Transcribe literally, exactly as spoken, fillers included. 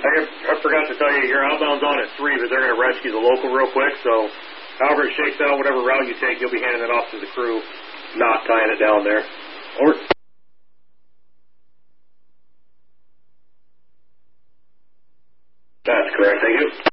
I forgot to tell you, your outbound's on at three, but they're going to rescue the local real quick, so however it shakes out, whatever route you take, you'll be handing it off to the crew, not tying it down there. Over. That's correct, thank you.